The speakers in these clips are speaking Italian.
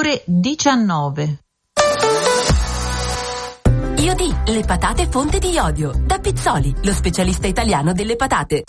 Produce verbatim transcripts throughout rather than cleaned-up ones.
ore diciannove. I O D, le patate fonte di iodio. Da Pizzoli, lo specialista italiano delle patate.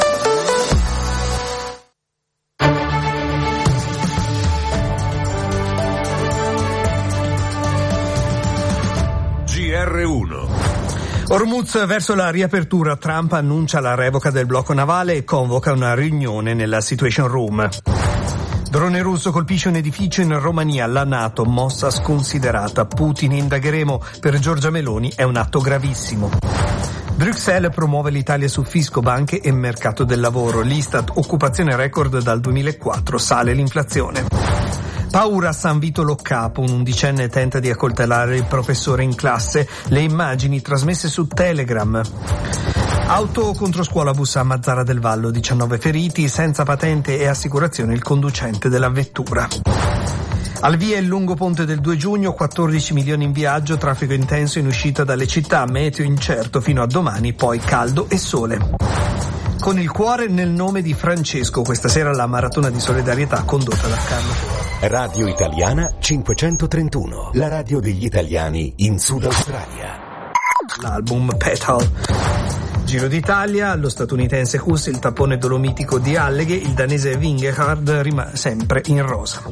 G R uno. Hormuz verso la riapertura. Trump annuncia la revoca del blocco navale e convoca una riunione nella Situation Room. Drone russo colpisce un edificio in Romania, la NATO, mossa sconsiderata. Putin indagheremo, per Giorgia Meloni è un atto gravissimo. Bruxelles promuove l'Italia su fisco, banche e mercato del lavoro. L'Istat, occupazione record dal duemilaquattro, sale l'inflazione. Paura a San Vito Lo Capo, un undicenne tenta di accoltellare il professore in classe. Le immagini trasmesse su Telegram. Auto contro scuolabus a Mazzara del Vallo, diciannove feriti, senza patente e assicurazione il conducente della vettura. Al via il lungo ponte del due giugno, quattordici milioni in viaggio, traffico intenso in uscita dalle città, meteo incerto fino a domani, poi caldo e sole. Con il cuore nel nome di Francesco, questa sera la maratona di solidarietà condotta da Carlo. Radio Italiana cinquecentotrentuno, la radio degli italiani in Sud Australia. L'album Petal. Giro d'Italia, lo statunitense Hus, il tappone dolomitico di Alleghe, il danese Vingegaard rimane sempre in rosa.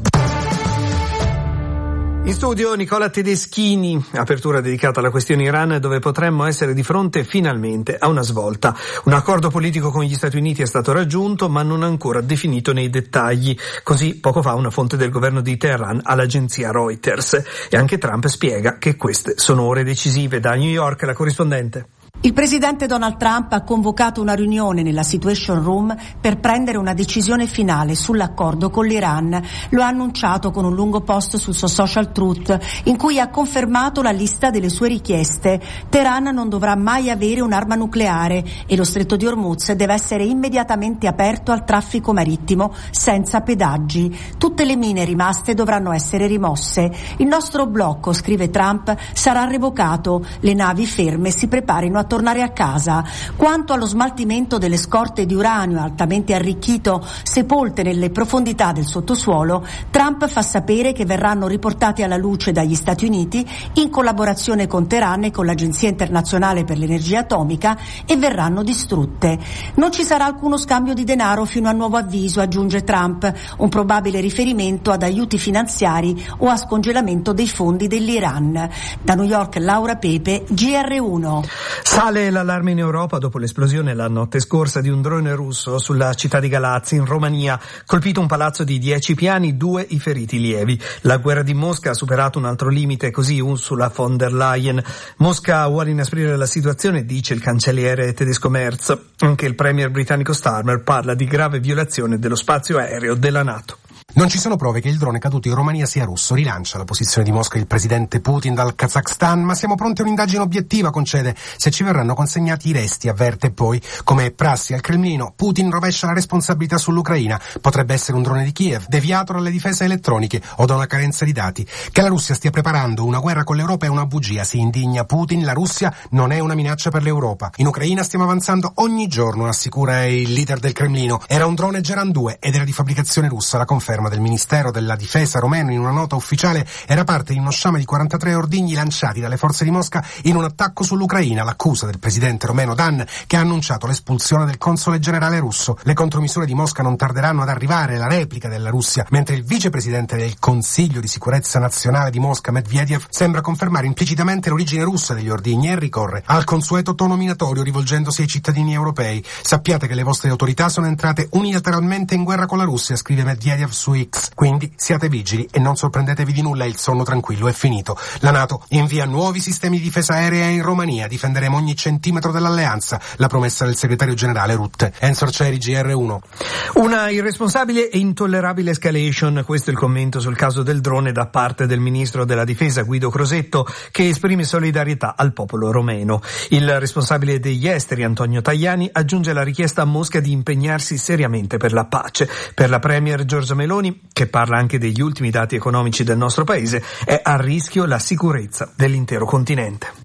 In studio Nicola Tedeschini, apertura dedicata alla questione Iran, dove potremmo essere di fronte finalmente a una svolta. Un accordo politico con gli Stati Uniti è stato raggiunto, ma non ancora definito nei dettagli. Così poco fa una fonte del governo di Teheran all'agenzia Reuters. E anche Trump spiega che queste sono ore decisive. Da New York la corrispondente. Il presidente Donald Trump ha convocato una riunione nella Situation Room per prendere una decisione finale sull'accordo con l'Iran. Lo ha annunciato con un lungo post sul suo social Truth, in cui ha confermato la lista delle sue richieste. Teheran non dovrà mai avere un'arma nucleare e lo stretto di Hormuz deve essere immediatamente aperto al traffico marittimo senza pedaggi. Tutte le mine rimaste dovranno essere rimosse. Il nostro blocco, scrive Trump, sarà revocato. Le navi ferme si preparino a tornare a casa. Quanto allo smaltimento delle scorte di uranio altamente arricchito sepolte nelle profondità del sottosuolo, Trump fa sapere che verranno riportati alla luce dagli Stati Uniti in collaborazione con Teheran e con l'Agenzia Internazionale per l'Energia Atomica e verranno distrutte. Non ci sarà alcuno scambio di denaro fino a nuovo avviso, aggiunge Trump, un probabile riferimento ad aiuti finanziari o a scongelamento dei fondi dell'Iran. Da New York Laura Pepe, G R uno. Sale l'allarme in Europa dopo l'esplosione la notte scorsa di un drone russo sulla città di Galați in Romania. Colpito un palazzo di dieci piani, due i feriti lievi. La guerra di Mosca ha superato un altro limite, così Ursula von der Leyen. Mosca vuole inasprire la situazione, dice il cancelliere tedesco Merz. Anche il premier britannico Starmer parla di grave violazione dello spazio aereo della NATO. Non ci sono prove che il drone caduto in Romania sia russo. Rilancia la posizione di Mosca il presidente Putin dal Kazakhstan, ma siamo pronti a un'indagine obiettiva, concede, se ci verranno consegnati i resti, avverte poi. Come prassi al Cremlino, Putin rovescia la responsabilità sull'Ucraina. Potrebbe essere un drone di Kiev, deviato dalle difese elettroniche o da una carenza di dati. Che la Russia stia preparando una guerra con l'Europa è una bugia, si indigna Putin. La Russia non è una minaccia per l'Europa. In Ucraina stiamo avanzando ogni giorno, assicura il leader del Cremlino. Era un drone Geran due ed era di fabbricazione russa, la conferma del Ministero della Difesa romeno in una nota ufficiale. Era parte di uno sciame di quarantatré ordigni lanciati dalle forze di Mosca in un attacco sull'Ucraina. L'accusa del presidente romeno Dan, che ha annunciato l'espulsione del console generale russo. Le contromisure di Mosca non tarderanno ad arrivare, la replica della Russia, mentre il vicepresidente del Consiglio di Sicurezza Nazionale di Mosca, Medvedev, sembra confermare implicitamente l'origine russa degli ordigni e ricorre al consueto tono minatorio rivolgendosi ai cittadini europei. Sappiate che le vostre autorità sono entrate unilateralmente in guerra con la Russia, scrive Medvedev su X. Quindi siate vigili e non sorprendetevi di nulla, il sonno tranquillo è finito. La NATO invia nuovi sistemi di difesa aerea in Romania, difenderemo ogni centimetro dell'alleanza, la promessa del segretario generale Rutte. Enzo Arcieri, G R uno. Una irresponsabile e intollerabile escalation, questo è il commento sul caso del drone da parte del ministro della difesa Guido Crosetto, che esprime solidarietà al popolo romeno. Il responsabile degli esteri Antonio Tajani aggiunge la richiesta a Mosca di impegnarsi seriamente per la pace. Per la premier Giorgia Meloni, che parla anche degli ultimi dati economici del nostro paese, è a rischio la sicurezza dell'intero continente.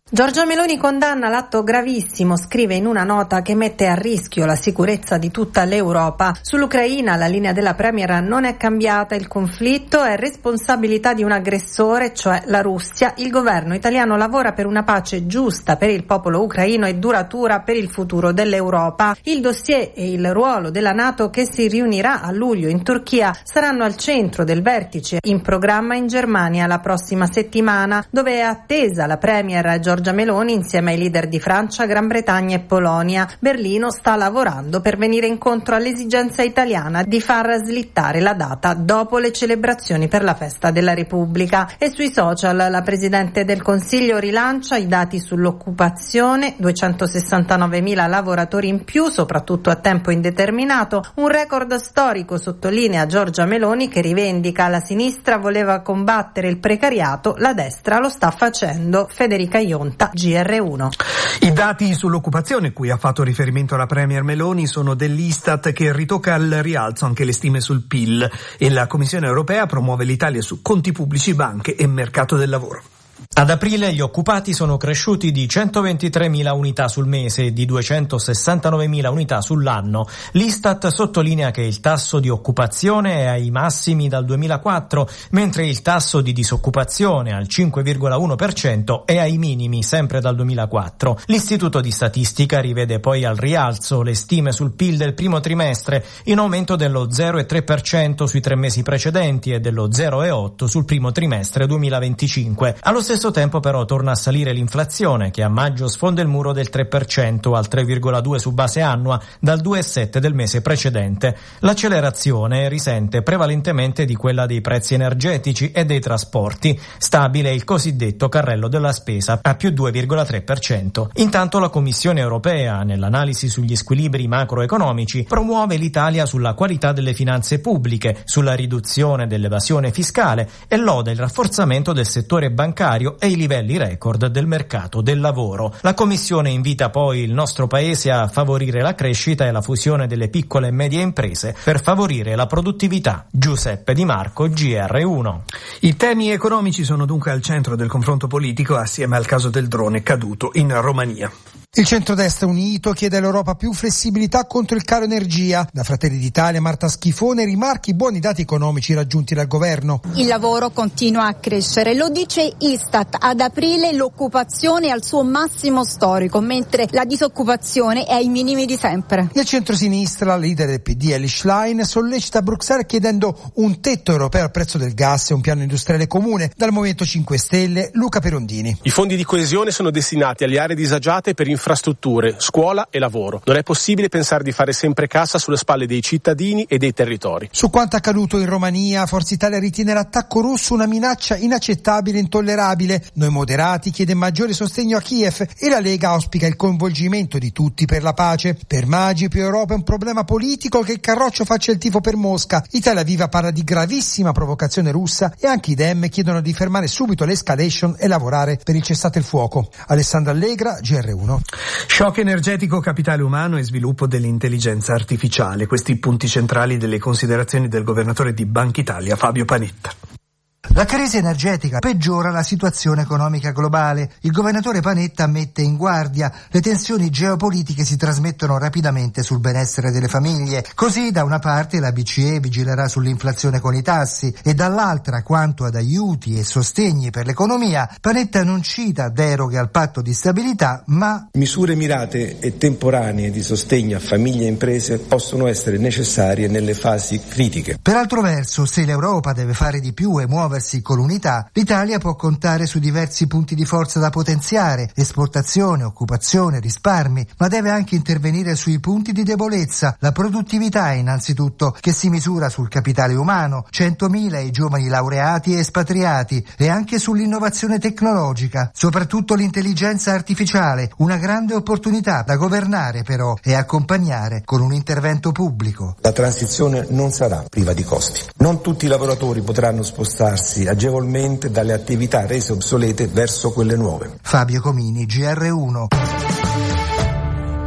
Giorgia Meloni condanna l'atto gravissimo, scrive in una nota che mette a rischio la sicurezza di tutta l'Europa. Sull'Ucraina la linea della Premier non è cambiata, il conflitto è responsabilità di un aggressore, cioè la Russia. Il governo italiano lavora per una pace giusta per il popolo ucraino e duratura per il futuro dell'Europa. Il dossier e il ruolo della NATO, che si riunirà a luglio in Turchia, saranno al centro del vertice in programma in Germania la prossima settimana, dove è attesa la Premier Giorgia Meloni insieme ai leader di Francia, Gran Bretagna e Polonia. Berlino sta lavorando per venire incontro all'esigenza italiana di far slittare la data dopo le celebrazioni per la festa della Repubblica. E sui social la Presidente del Consiglio rilancia i dati sull'occupazione, duecentosessantanovemila lavoratori in più, soprattutto a tempo indeterminato, un record storico, sottolinea Giorgia Meloni, che rivendica la sinistra voleva combattere il precariato, la destra lo sta facendo. Federica Ionta, G R uno. I dati sull'occupazione cui ha fatto riferimento la Premier Meloni sono dell'Istat, che ritocca al rialzo anche le stime sul P I L, e la Commissione europea promuove l'Italia su conti pubblici, banche e mercato del lavoro. Ad aprile gli occupati sono cresciuti di centoventitremila unità sul mese e di duecentosessantanovemila unità sull'anno. L'Istat sottolinea che il tasso di occupazione è ai massimi dal duemilaquattro, mentre il tasso di disoccupazione al cinque virgola uno per cento è ai minimi sempre dal duemilaquattro. L'Istituto di Statistica rivede poi al rialzo le stime sul P I L del primo trimestre, in aumento dello zero virgola tre per cento sui tre mesi precedenti e dello zero virgola otto per cento sul primo trimestre duemilaventicinque. Allo stesso tempo però torna a salire l'inflazione, che a maggio sfonda il muro del tre per cento al tre virgola due su base annua dal due virgola sette del mese precedente. L'accelerazione risente prevalentemente di quella dei prezzi energetici e dei trasporti. Stabile il cosiddetto carrello della spesa a più due virgola tre per cento. Intanto la Commissione europea, nell'analisi sugli squilibri macroeconomici, promuove l'Italia sulla qualità delle finanze pubbliche, sulla riduzione dell'evasione fiscale e loda il rafforzamento del settore bancario e i livelli record del mercato del lavoro. La Commissione invita poi il nostro Paese a favorire la crescita e la fusione delle piccole e medie imprese per favorire la produttività. Giuseppe Di Marco, G R uno. I temi economici sono dunque al centro del confronto politico, assieme al caso del drone caduto in Romania. Il centrodestra unito chiede all'Europa più flessibilità contro il caro energia. Da Fratelli d'Italia Marta Schifone rimarca i buoni dati economici raggiunti dal governo. Il lavoro continua a crescere, lo dice Istat. Ad aprile l'occupazione è al suo massimo storico, mentre la disoccupazione è ai minimi di sempre. Nel centrosinistra la leader del P D Elly Schlein sollecita Bruxelles chiedendo un tetto europeo al prezzo del gas e un piano industriale comune. Dal Movimento cinque Stelle Luca Perondini. I fondi di coesione sono destinati alle aree disagiate per infrastrutture, scuola e lavoro. Non è possibile pensare di fare sempre cassa sulle spalle dei cittadini e dei territori. Su quanto accaduto in Romania, Forza Italia ritiene l'attacco russo una minaccia inaccettabile e intollerabile. Noi moderati chiede maggiore sostegno a Kiev e la Lega auspica il coinvolgimento di tutti per la pace. Per Maggi più Europa è un problema politico che il Carroccio faccia il tifo per Mosca. Italia Viva parla di gravissima provocazione russa e anche i Dem chiedono di fermare subito l'escalation e lavorare per il cessate il fuoco. Alessandra Allegra, G R uno. Shock energetico, capitale umano e sviluppo dell'intelligenza artificiale. Questi i punti centrali delle considerazioni del governatore di Banca Italia, Fabio Panetta. La crisi energetica peggiora la situazione economica globale. Il governatore Panetta mette in guardia: le tensioni geopolitiche si trasmettono rapidamente sul benessere delle famiglie. Così da una parte la B C E vigilerà sull'inflazione con i tassi e dall'altra, quanto ad aiuti e sostegni per l'economia, Panetta non cita deroghe al patto di stabilità, ma misure mirate e temporanee di sostegno a famiglie e imprese possono essere necessarie nelle fasi critiche. Per altro verso, se l'Europa deve fare di più e muoversi con unità, l'Italia può contare su diversi punti di forza da potenziare: esportazione, occupazione, risparmi, ma deve anche intervenire sui punti di debolezza. La produttività innanzitutto, che si misura sul capitale umano, centomila i giovani laureati e espatriati, e anche sull'innovazione tecnologica, soprattutto l'intelligenza artificiale, una grande opportunità da governare però e accompagnare con un intervento pubblico. La transizione non sarà priva di costi. Non tutti i lavoratori potranno spostarsi agevolmente dalle attività rese obsolete verso quelle nuove. Fabio Comini, G R uno.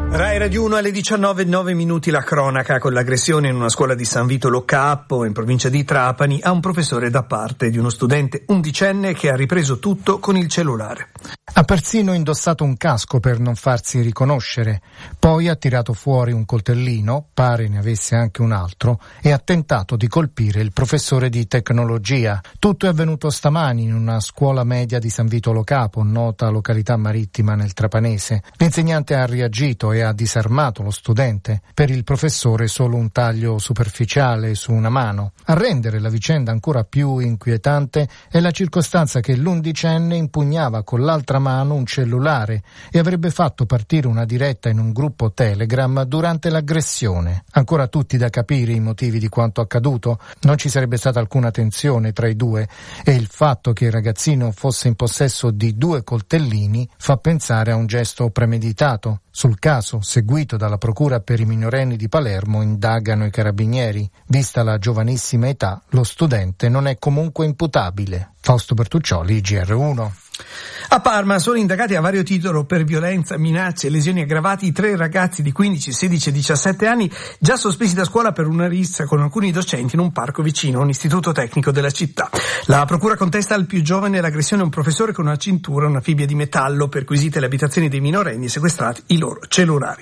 Rai Radio uno alle diciannove e nove minuti la cronaca con l'aggressione in una scuola di San Vito Lo Capo, in provincia di Trapani, a un professore da parte di uno studente undicenne che ha ripreso tutto con il cellulare. Ha persino indossato un casco per non farsi riconoscere, poi ha tirato fuori un coltellino, pare ne avesse anche un altro, e ha tentato di colpire il professore di tecnologia. Tutto è avvenuto stamani in una scuola media di San Vito Lo Capo, nota località marittima nel Trapanese. L'insegnante ha reagito e ha disarmato lo studente. Per il professore solo un taglio superficiale su una mano. A rendere la vicenda ancora più inquietante è la circostanza che l'undicenne impugnava con l'altra mano un cellulare e avrebbe fatto partire una diretta in un gruppo Telegram durante l'aggressione. Ancora tutti da capire i motivi di quanto accaduto. Non ci sarebbe stata alcuna tensione tra i due e il fatto che il ragazzino fosse in possesso di due coltellini fa pensare a un gesto premeditato. Sul caso, seguito dalla Procura per i minorenni di Palermo, indagano i carabinieri. Vista la giovanissima età, lo studente non è comunque imputabile. Fausto Bertuccioli, G R uno. A Parma sono indagati a vario titolo per violenza, minacce e lesioni aggravati tre ragazzi di quindici, sedici e diciassette anni già sospesi da scuola per una rissa con alcuni docenti in un parco vicino a un istituto tecnico della città. La procura contesta al più giovane l'aggressione a un professore con una cintura e una fibbia di metallo, perquisite le abitazioni dei minorenni e sequestrati i loro cellulari.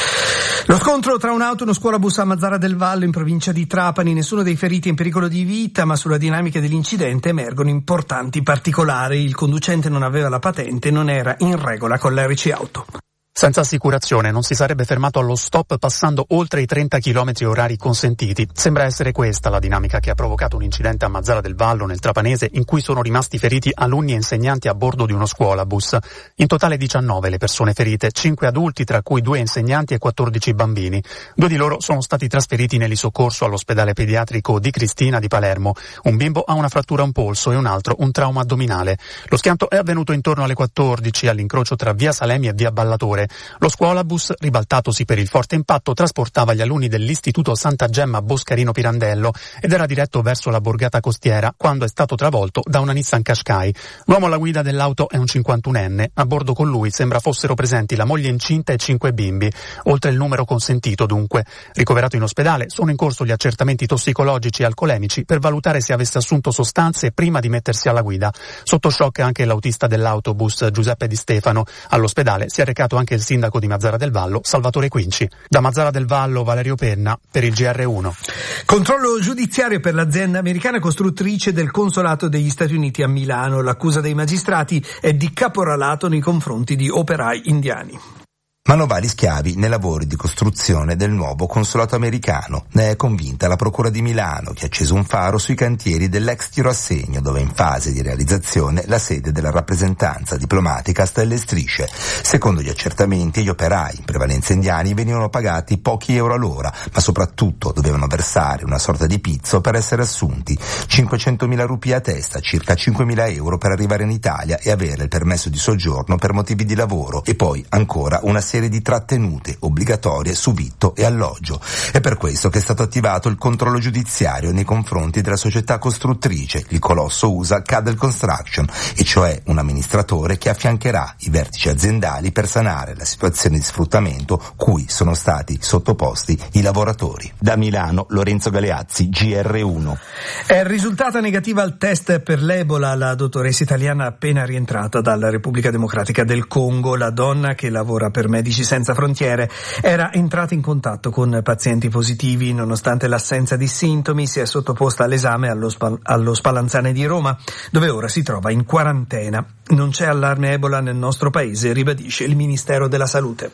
Lo scontro tra un'auto e uno scuolabus a Mazara del Vallo in provincia di Trapani, nessuno dei feriti è in pericolo di vita, ma sulla dinamica dell'incidente emergono importanti particolari. Il conducente non aveva la patente e non era in regola con l'R C auto. Senza assicurazione non si sarebbe fermato allo stop passando oltre i trenta chilometri orari consentiti. Sembra essere questa la dinamica che ha provocato un incidente a Mazara del Vallo nel Trapanese in cui sono rimasti feriti alunni e insegnanti a bordo di uno scuolabus. In totale diciannove le persone ferite, cinque adulti tra cui due insegnanti e quattordici bambini. Due di loro sono stati trasferiti nell'isoccorso all'ospedale pediatrico di Cristina di Palermo. Un bimbo ha una frattura a un polso e un altro un trauma addominale. Lo schianto è avvenuto intorno alle quattordici all'incrocio tra via Salemi e via Ballatore. Lo scuolabus, ribaltatosi per il forte impatto, trasportava gli alunni dell'Istituto Santa Gemma Boscarino Pirandello ed era diretto verso la borgata costiera quando è stato travolto da una Nissan Qashqai. L'uomo alla guida dell'auto è un cinquantunenne. A bordo con lui sembra fossero presenti la moglie incinta e cinque bimbi, oltre il numero consentito dunque. Ricoverato in ospedale, sono in corso gli accertamenti tossicologici e alcolemici per valutare se avesse assunto sostanze prima di mettersi alla guida. Sotto shock anche l'autista dell'autobus Giuseppe Di Stefano. All'ospedale si è recato anche il sindaco di Mazara del Vallo, Salvatore Quinci. Da Mazara del Vallo, Valerio Penna, per il G R uno. Controllo giudiziario per l'azienda americana costruttrice del consolato degli Stati Uniti a Milano. L'accusa dei magistrati è di caporalato nei confronti di operai indiani. Manovali schiavi nei lavori di costruzione del nuovo consolato americano. Ne è convinta la Procura di Milano, che ha acceso un faro sui cantieri dell'ex tiro a segno, dove è in fase di realizzazione la sede della rappresentanza diplomatica a Stelle e Strisce. Secondo gli accertamenti, gli operai, in prevalenza indiani, venivano pagati pochi euro all'ora, ma soprattutto dovevano versare una sorta di pizzo per essere assunti. cinquecentomila rupie a testa, circa cinquemila euro per arrivare in Italia e avere il permesso di soggiorno per motivi di lavoro, e poi ancora una serie di trattenute obbligatorie su vitto e alloggio. È per questo che è stato attivato il controllo giudiziario nei confronti della società costruttrice, il colosso U S A Cadel Construction, e cioè un amministratore che affiancherà i vertici aziendali per sanare la situazione di sfruttamento cui sono stati sottoposti i lavoratori. Da Milano, Lorenzo Galeazzi, G R uno. È risultata negativa al test per l'Ebola la dottoressa italiana appena rientrata dalla Repubblica Democratica del Congo. La donna, che lavora per Medici Senza Frontiere, era entrata in contatto con pazienti positivi. Nonostante l'assenza di sintomi, si è sottoposta all'esame allo, Spal- allo Spallanzane di Roma, dove ora si trova in quarantena. Non c'è allarme Ebola nel nostro paese, ribadisce il Ministero della Salute.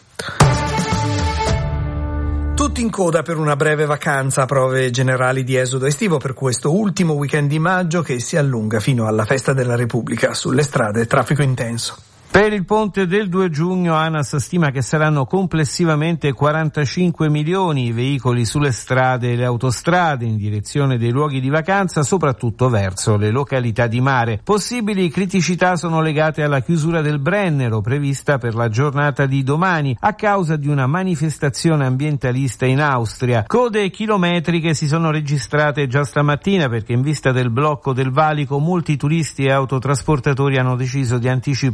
Tutti in coda per una breve vacanza, prove generali di esodo estivo per questo ultimo weekend di maggio, che si allunga fino alla festa della Repubblica. Sulle strade traffico intenso. Per il ponte del due giugno ANAS stima che saranno complessivamente quarantacinque milioni i veicoli sulle strade e le autostrade in direzione dei luoghi di vacanza, soprattutto verso le località di mare. Possibili criticità sono legate alla chiusura del Brennero prevista per la giornata di domani a causa di una manifestazione ambientalista in Austria. Code chilometriche si sono registrate già stamattina perché in vista del blocco del valico molti turisti e autotrasportatori hanno deciso di anticipare la loro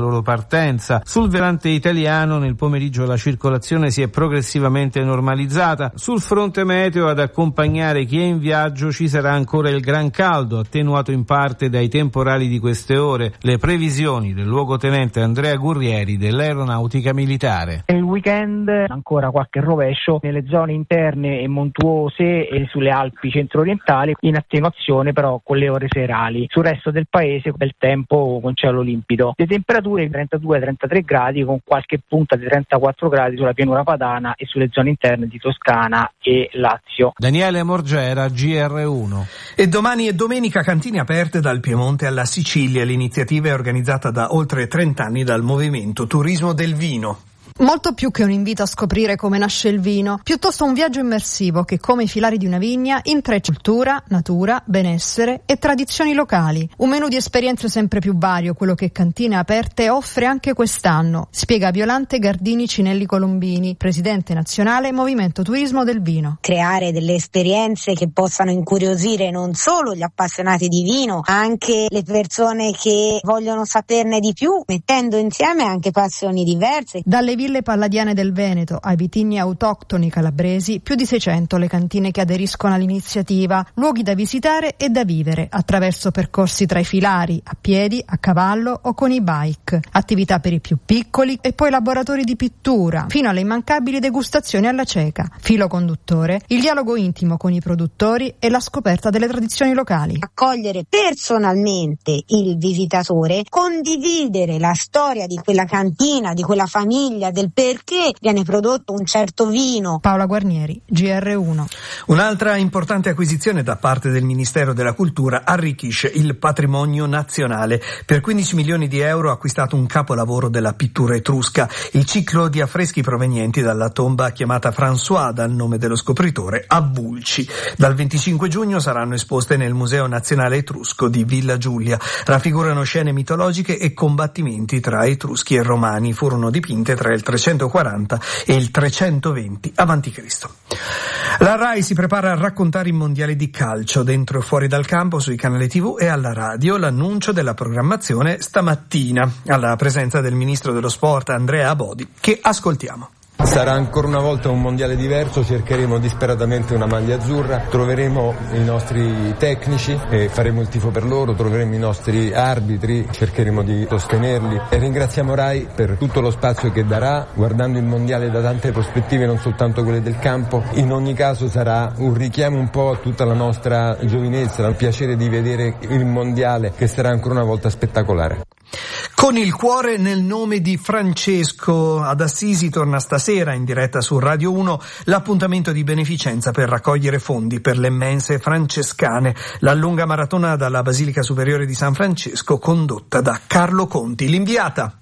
loro partenza. Sul versante italiano nel pomeriggio la circolazione si è progressivamente normalizzata. Sul fronte meteo ad accompagnare chi è in viaggio ci sarà ancora il gran caldo, attenuato in parte dai temporali di queste ore. Le previsioni del luogotenente Andrea Gurrieri dell'Aeronautica Militare. Nel weekend ancora qualche rovescio nelle zone interne e montuose e sulle Alpi centro-orientali, in attenuazione però con le ore serali. Sul resto del paese bel tempo con cielo limpido. Le temperature trentadue trentatré gradi con qualche punta di trentaquattro gradi sulla pianura padana e sulle zone interne di Toscana e Lazio. Daniele Morgera, G R uno. E domani e domenica cantine aperte dal Piemonte alla Sicilia. L'iniziativa è organizzata da oltre trenta anni dal Movimento Turismo del Vino. Molto più che un invito a scoprire come nasce il vino, piuttosto un viaggio immersivo che, come i filari di una vigna, intreccia cultura, natura, benessere e tradizioni locali. Un menù di esperienze sempre più vario, quello che Cantine Aperte offre anche quest'anno, spiega Violante Gardini Cinelli Colombini, presidente nazionale Movimento Turismo del Vino. Creare delle esperienze che possano incuriosire non solo gli appassionati di vino, ma anche le persone che vogliono saperne di più, mettendo insieme anche passioni diverse. Dalle ville palladiane del Veneto ai vitigni autoctoni calabresi, più di seicento le cantine che aderiscono all'iniziativa, luoghi da visitare e da vivere attraverso percorsi tra i filari, a piedi, a cavallo o con i bike, attività per i più piccoli e poi laboratori di pittura, fino alle immancabili degustazioni alla cieca. Filo conduttore, il dialogo intimo con i produttori e la scoperta delle tradizioni locali. Accogliere personalmente il visitatore, condividere la storia di quella cantina, di quella famiglia, del perché viene prodotto un certo vino. Paola Guarnieri, G R uno. Un'altra importante acquisizione da parte del Ministero della Cultura arricchisce il patrimonio nazionale. Per quindici milioni di euro ha acquistato un capolavoro della pittura etrusca, il ciclo di affreschi provenienti dalla tomba chiamata François dal nome dello scopritore a Vulci. Dal venticinque giugno saranno esposte nel Museo Nazionale Etrusco di Villa Giulia. Raffigurano scene mitologiche e combattimenti tra etruschi e romani. Furono dipinte tra il trecentoquaranta e il trecentoventi avanti Cristo. La RAI si prepara a raccontare i mondiali di calcio dentro e fuori dal campo sui canali tivù e alla radio. L'annuncio della programmazione stamattina alla presenza del ministro dello sport Andrea Abodi, che ascoltiamo. Sarà ancora una volta un mondiale diverso, cercheremo disperatamente una maglia azzurra, troveremo i nostri tecnici e faremo il tifo per loro, troveremo i nostri arbitri, cercheremo di sostenerli e ringraziamo RAI per tutto lo spazio che darà, guardando il mondiale da tante prospettive, non soltanto quelle del campo. In ogni caso sarà un richiamo un po' a tutta la nostra giovinezza, il piacere di vedere il mondiale che sarà ancora una volta spettacolare. Con il cuore nel nome di Francesco, ad Assisi torna stasera in diretta su Radio uno l'appuntamento di beneficenza per raccogliere fondi per le mense francescane, la lunga maratona dalla Basilica Superiore di San Francesco condotta da Carlo Conti. L'inviata.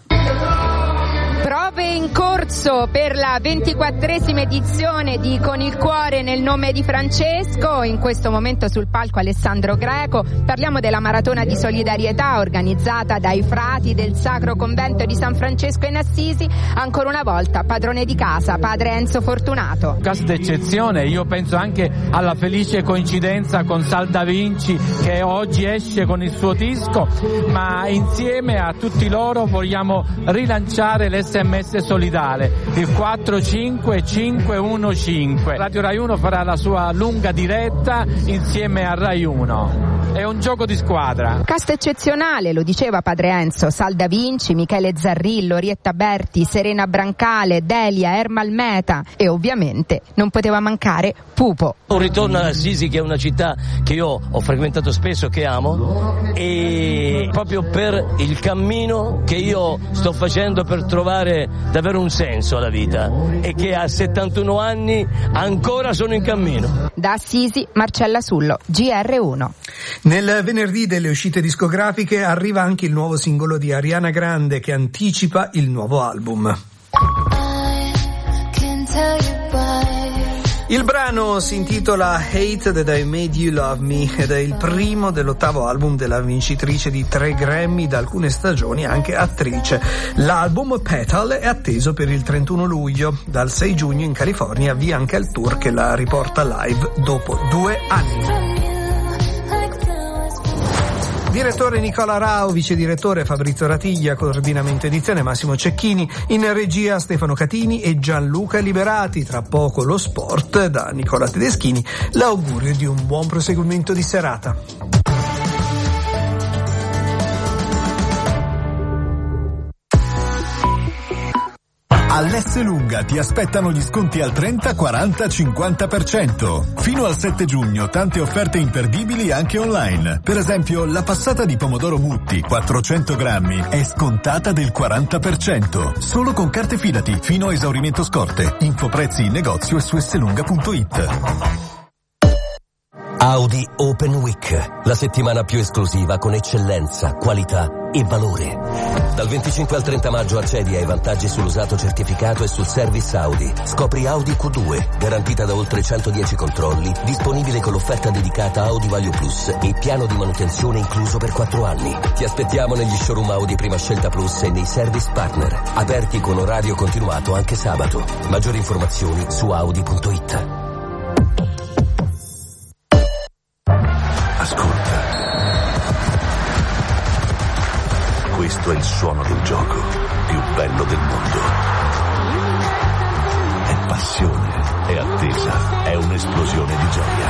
Prove in corso per la ventiquattresima edizione di Con il cuore nel nome di Francesco. In questo momento sul palco Alessandro Greco parliamo della maratona di solidarietà organizzata dai frati del Sacro Convento di San Francesco in Assisi. Ancora una volta padrone di casa, padre Enzo Fortunato. Caso d'eccezione, io penso anche alla felice coincidenza con Sal Da Vinci che oggi esce con il suo disco, ma insieme a tutti loro vogliamo rilanciare l'S M S solidale, il quattro cinque cinque uno cinque. Radio Rai uno farà la sua lunga diretta insieme a Rai uno. È un gioco di squadra. Cast eccezionale, lo diceva padre Enzo, Sal Da Vinci, Michele Zarrillo, Rietta Berti, Serena Brancale, Delia, Ermal Meta e ovviamente non poteva mancare Pupo. Un ritorno ad Assisi, che è una città che io ho frequentato spesso, che amo, e proprio per il cammino che io sto facendo per trovare davvero un senso alla vita e che a settantuno anni ancora sono in cammino. Da Assisi, Marcella Sullo, G R uno. Nel venerdì delle uscite discografiche arriva anche il nuovo singolo di Ariana Grande che anticipa il nuovo album. Il brano si intitola Hate That I Made You Love Me ed è il primo dell'ottavo album della vincitrice di tre Grammy, da alcune stagioni anche attrice. L'album Petal è atteso per il trentuno luglio. Dal sei giugno in California avvia anche il tour che la riporta live dopo due anni. Direttore Nicola Rao, vice direttore Fabrizio Ratiglia, coordinamento edizione Massimo Cecchini, in regia Stefano Catini e Gianluca Liberati. Tra poco lo sport da Nicola Tedeschini. L'augurio di un buon proseguimento di serata. All'Esselunga ti aspettano gli sconti al trenta, quaranta, cinquanta per cento. Fino al sette giugno tante offerte imperdibili anche online. Per esempio la passata di pomodoro Mutti quattrocento grammi è scontata del quaranta per cento. Solo con carte Fidati fino a esaurimento scorte. Info prezzi in negozio e su esselunga punto it. Audi Open Week, la settimana più esclusiva con eccellenza, qualità e valore. Dal venticinque al trenta maggio accedi ai vantaggi sull'usato certificato e sul service Audi. Scopri Audi Q due, garantita da oltre centodieci controlli, disponibile con l'offerta dedicata Audi Value Plus e piano di manutenzione incluso per quattro anni. Ti aspettiamo negli showroom Audi Prima Scelta Plus e nei service partner, aperti con orario continuato anche sabato. Maggiori informazioni su audi punto it. Ascolta. Questo è il suono del gioco più bello del mondo. È passione, è attesa, è un'esplosione di gioia.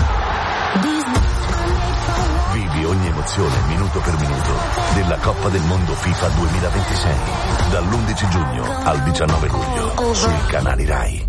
Vivi ogni emozione minuto per minuto della Coppa del Mondo FIFA duemilaventisei dall'undici giugno al diciannove luglio sui canali Rai.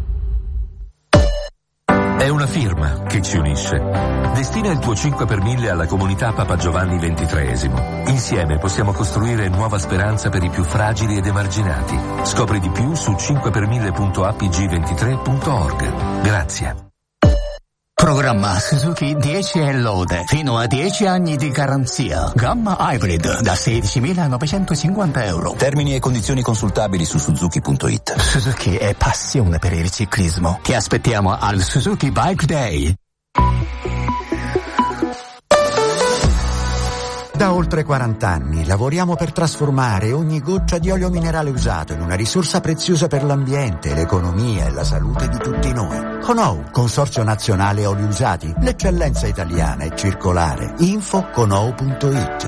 È una firma che ci unisce. Destina il tuo cinque per mille alla comunità Papa Giovanni ventitreesimo. Insieme possiamo costruire nuova speranza per i più fragili ed emarginati. Scopri di più su cinque per mille punto a p g ventitré punto org. Grazie. Programma Suzuki dieci e lode, fino a dieci anni di garanzia. Gamma Hybrid da sedicimilanovecentocinquanta euro. Termini e condizioni consultabili su suzuki punto it. Suzuki è passione per il ciclismo. Ti aspettiamo al Suzuki Bike Day. Da oltre quaranta anni lavoriamo per trasformare ogni goccia di olio minerale usato in una risorsa preziosa per l'ambiente, l'economia e la salute di tutti noi. Conou, Consorzio Nazionale Oli Usati, l'eccellenza italiana è circolare. Info conou punto it.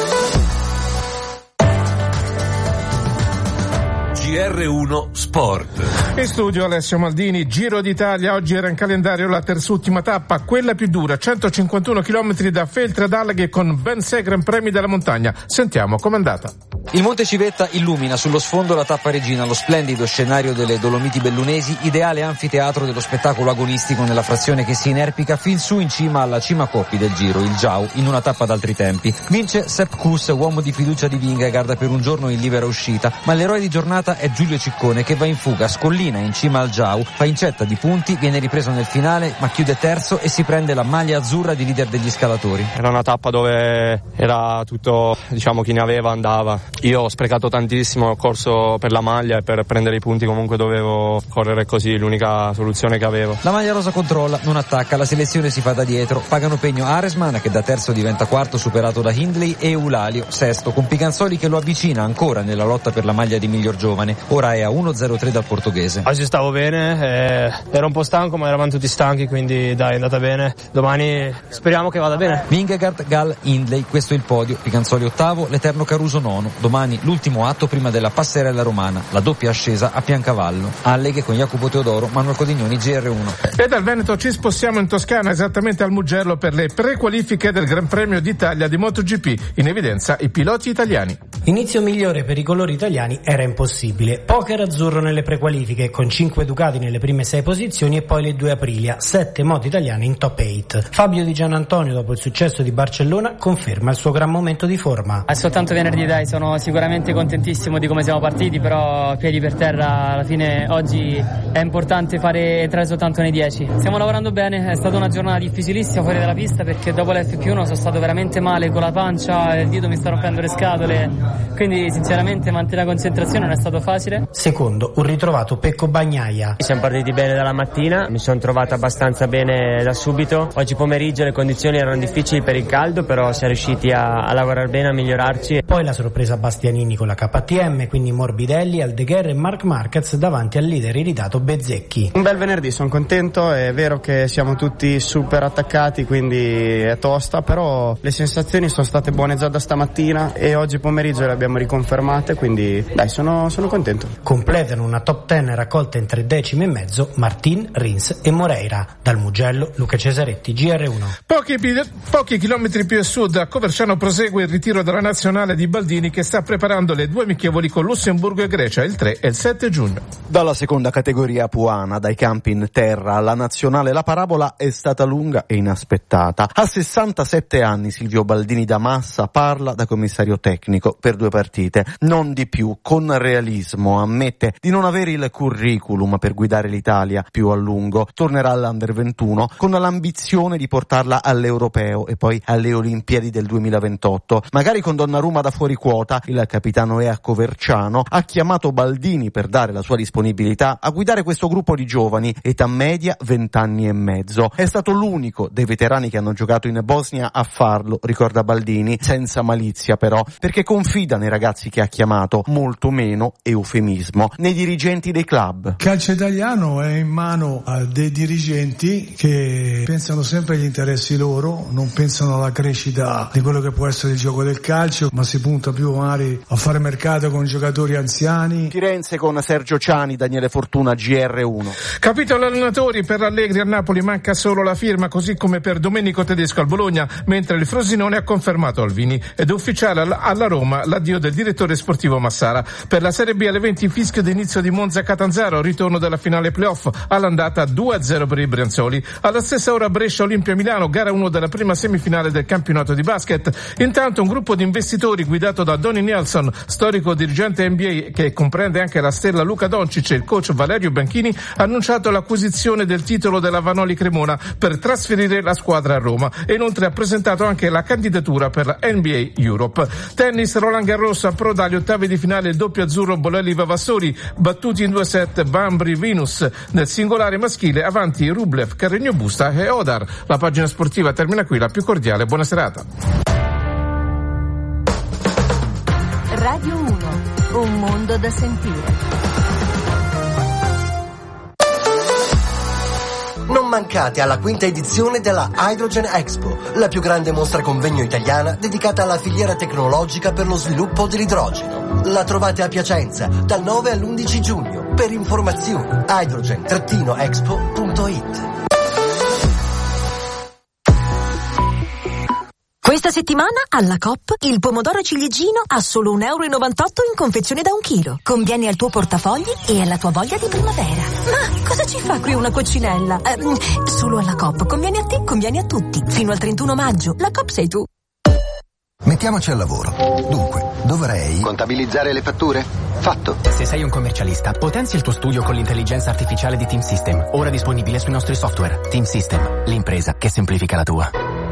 G R uno Sport. In studio Alessio Maldini. Giro d'Italia, oggi era in calendario la terzultima tappa, quella più dura, centocinquantuno chilometri da Feltre ad Alleghe con ben sei gran premi della montagna. Sentiamo com'è andata. Il Monte Civetta illumina sullo sfondo la tappa regina, lo splendido scenario delle Dolomiti Bellunesi, ideale anfiteatro dello spettacolo agonistico nella frazione che si inerpica fin su in cima alla cima coppi del Giro, il Giau, in una tappa d'altri tempi. Vince Sepp Kuss, uomo di fiducia di Vingegaard per un giorno in libera uscita, ma l'eroe di giornata è Giulio Ciccone che va in fuga, scollina in cima al Giau, fa incetta di punti, viene ripreso nel finale ma chiude terzo e si prende la maglia azzurra di leader degli scalatori. Era una tappa dove era tutto, diciamo, chi ne aveva andava. Io ho sprecato tantissimo, ho corso per la maglia e per prendere i punti comunque dovevo correre così, l'unica soluzione che avevo. La maglia rosa controlla, non attacca, la selezione si fa da dietro, pagano pegno Aresman che da terzo diventa quarto superato da Hindley e Eulalio sesto, con Piganzoli che lo avvicina ancora nella lotta per la maglia di miglior giovane, ora è a uno zero tre dal portoghese. Oggi stavo bene, eh, ero un po' stanco ma eravamo tutti stanchi, quindi dai, è andata bene, domani speriamo che vada bene. Vingegaard, Gall, Hindley, questo è il podio, Piganzoli ottavo, l'Eterno Caruso nono, domani l'ultimo atto prima della passerella romana, la doppia ascesa a Piancavallo. Alleghe con Jacopo Teodoro, Manuel Codignoni, G R uno. E dal Veneto ci spostiamo in Toscana, esattamente al Mugello, per le prequalifiche del Gran Premio d'Italia di MotoGP. In evidenza i piloti italiani. Inizio migliore per i colori italiani era impossibile. Poker azzurro nelle prequalifiche, con cinque Ducati nelle prime sei posizioni e poi le due Aprilia, sette moto italiane in top otto. Fabio Di Gianantonio, dopo il successo di Barcellona, conferma il suo gran momento di forma. È soltanto venerdì, dai, sono sicuramente contentissimo di come siamo partiti, però piedi per terra, alla fine oggi è importante fare tre soltanto nei dieci. Stiamo lavorando bene, è stata una giornata difficilissima fuori dalla pista perché dopo l'F P uno sono stato veramente male con la pancia, il dito mi sta rompendo le scatole, quindi sinceramente mantenere la concentrazione non è stato facile. Secondo, un ritrovato Pecco Bagnaia. Siamo partiti bene dalla mattina, mi sono trovato abbastanza bene da subito. Oggi pomeriggio le condizioni erano difficili per il caldo, però siamo riusciti a, a lavorare bene, a migliorarci. Poi la sorpresa Bastianini con la K T M, quindi Morbidelli, Aldeguer e Marc Marquez davanti al leader irritato Bezzecchi. Un bel venerdì, sono contento, è vero che siamo tutti super attaccati, quindi è tosta, però le sensazioni sono state buone già da stamattina e oggi pomeriggio le abbiamo riconfermate, quindi dai, sono, sono contento. Completano una top ten raccolta in tre decimi e mezzo Martin, Rins e Moreira. Dal Mugello, Luca Cesaretti, G R uno. Pochi, pochi chilometri più a sud, a Coverciano prosegue il ritiro della nazionale di Baldini, che sta preparando le due amichevoli con Lussemburgo e Grecia il tre e il sette giugno. Dalla seconda categoria puana, dai campi in terra alla nazionale, la parabola è stata lunga e inaspettata. A sessantasette anni Silvio Baldini da Massa parla da commissario tecnico per due partite, non di più, con realismo, ammette di non avere il curriculum per guidare l'Italia più a lungo, tornerà all'Under ventuno con l'ambizione di portarla all'Europeo e poi alle Olimpiadi del duemilaventotto, magari con Donnarumma da fuori quota. Il capitano è a Coverciano, ha chiamato Baldini per dare la sua disponibilità a guidare questo gruppo di giovani, età media vent'anni e mezzo. È stato l'unico dei veterani che hanno giocato in Bosnia a farlo, ricorda Baldini, senza malizia però, perché confida nei ragazzi che ha chiamato, molto meno eufemismo nei dirigenti dei club. Il calcio italiano è in mano a dei dirigenti che pensano sempre agli interessi loro, non pensano alla crescita di quello che può essere il gioco del calcio, ma si punta più magari a fare mercato con giocatori anziani. Firenze con Sergio Ciani, Daniele Fortuna, G R uno. Capitolo allenatori, per Allegri a Napoli manca solo la firma, così come per Domenico Tedesco al Bologna, mentre il Frosinone ha confermato Alvini ed è ufficiale alla Roma l'addio del direttore sportivo Massara. Per la Serie B alle venti fischio d'inizio di Monza Catanzaro, ritorno della finale playoff, all'andata due a zero per i Brianzoli. Alla stessa ora Brescia Olimpia Milano, gara uno della prima semifinale del campionato di basket. Intanto un gruppo di investitori guidato da Donnie Nelson, storico dirigente N B A che comprende anche la stella Luka Doncic e il coach Valerio Banchini, ha annunciato l'acquisizione del titolo della Vanoli Cremona per trasferire la squadra a Roma e inoltre ha presentato anche la candidatura per la N B A Europe. Tennis, Roland Garros, approda agli ottavi di finale il doppio azzurro Bolelli Vavassori, battuti in due set Bambri Venus. Nel singolare maschile avanti Rublev, Carreño Busta e Odar. La pagina sportiva termina qui, la più cordiale buona serata. Radio uno, un mondo da sentire. Non mancate alla quinta edizione della Hydrogen Expo, la più grande mostra convegno italiana dedicata alla filiera tecnologica per lo sviluppo dell'idrogeno. La trovate a Piacenza dal nove all'undici giugno. Per informazioni hydrogen expo punto it. Questa settimana alla Coop il pomodoro ciliegino a solo un euro e novantotto in confezione da un chilo. Conviene al tuo portafogli e alla tua voglia di primavera. Ma cosa ci fa qui una coccinella? Eh, solo alla Coop. Conviene a te, conviene a tutti. Fino al trentuno maggio. La Coop sei tu. Mettiamoci al lavoro. Dunque, dovrei... contabilizzare le fatture? Fatto. Se sei un commercialista, potenzia il tuo studio con l'intelligenza artificiale di Team System. Ora disponibile sui nostri software. Team System, l'impresa che semplifica la tua.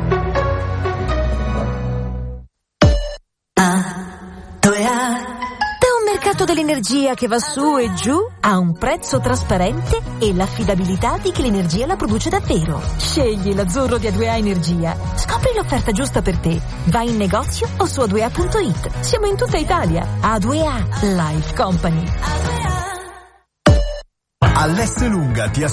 Mercato dell'energia che va su e giù a un prezzo trasparente e l'affidabilità di chi l'energia la produce davvero. Scegli l'azzurro di A due A Energia. Scopri l'offerta giusta per te. Vai in negozio o su a due a punto it. Siamo in tutta Italia. A due A Life Company. All'Esselunga ti